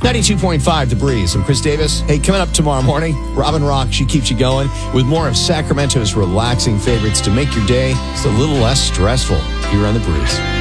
92.5 The Breeze. I'm Chris Davis. Hey, coming up tomorrow morning, Robin Rock, she keeps you going with more of Sacramento's relaxing favorites to make your day just a little less stressful here on The Breeze.